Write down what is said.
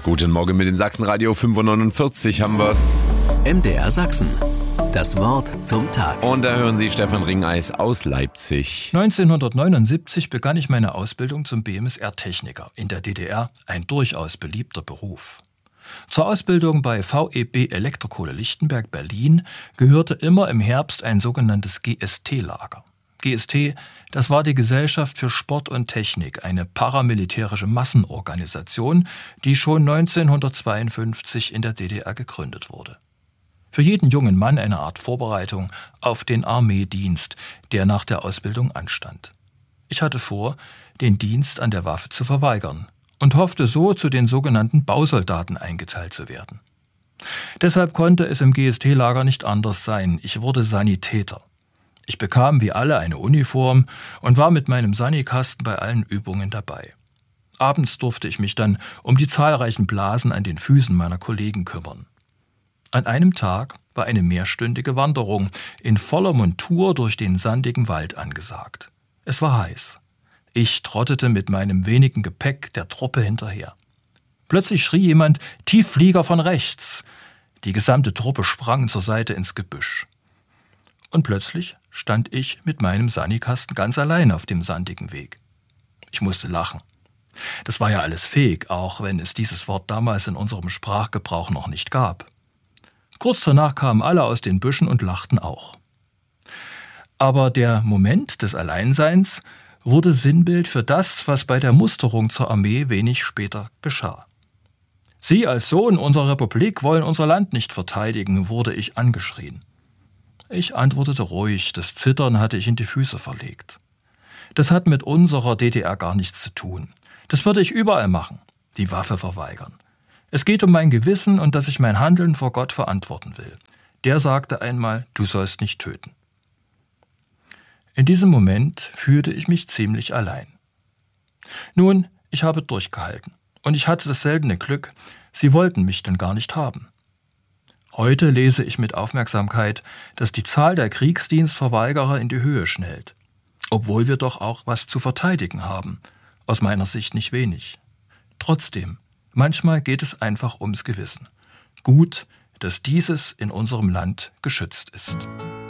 Guten Morgen mit dem Sachsenradio 5:49 haben wir's. MDR Sachsen. Das Wort zum Tag. Und da hören Sie Stefan Ringeis aus Leipzig. 1979 begann ich meine Ausbildung zum BMSR-Techniker. In der DDR ein durchaus beliebter Beruf. Zur Ausbildung bei VEB Elektrokohle Lichtenberg Berlin gehörte immer im Herbst ein sogenanntes GST-Lager. GST, das war die Gesellschaft für Sport und Technik, eine paramilitärische Massenorganisation, die schon 1952 in der DDR gegründet wurde. Für jeden jungen Mann eine Art Vorbereitung auf den Armeedienst, der nach der Ausbildung anstand. Ich hatte vor, den Dienst an der Waffe zu verweigern und hoffte so, zu den sogenannten Bausoldaten eingeteilt zu werden. Deshalb konnte es im GST-Lager nicht anders sein. Ich wurde Sanitäter. Ich bekam wie alle eine Uniform und war mit meinem Sanikasten bei allen Übungen dabei. Abends durfte ich mich dann um die zahlreichen Blasen an den Füßen meiner Kollegen kümmern. An einem Tag war eine mehrstündige Wanderung in voller Montur durch den sandigen Wald angesagt. Es war heiß. Ich trottete mit meinem wenigen Gepäck der Truppe hinterher. Plötzlich schrie jemand: „Tiefflieger von rechts!" Die gesamte Truppe sprang zur Seite ins Gebüsch. Und plötzlich stand ich mit meinem Sanikasten ganz allein auf dem sandigen Weg. Ich musste lachen. Das war ja alles Fake, auch wenn es dieses Wort damals in unserem Sprachgebrauch noch nicht gab. Kurz danach kamen alle aus den Büschen und lachten auch. Aber der Moment des Alleinseins wurde Sinnbild für das, was bei der Musterung zur Armee wenig später geschah. „Sie als Sohn unserer Republik wollen unser Land nicht verteidigen", wurde ich angeschrien. Ich antwortete ruhig, das Zittern hatte ich in die Füße verlegt. Das hat mit unserer DDR gar nichts zu tun. Das würde ich überall machen, die Waffe verweigern. Es geht um mein Gewissen und dass ich mein Handeln vor Gott verantworten will. Der sagte einmal, du sollst nicht töten. In diesem Moment fühlte ich mich ziemlich allein. Nun, ich habe durchgehalten und ich hatte das seltene Glück, sie wollten mich denn gar nicht haben. Heute lese ich mit Aufmerksamkeit, dass die Zahl der Kriegsdienstverweigerer in die Höhe schnellt. Obwohl wir doch auch was zu verteidigen haben. Aus meiner Sicht nicht wenig. Trotzdem, manchmal geht es einfach ums Gewissen. Gut, dass dieses in unserem Land geschützt ist.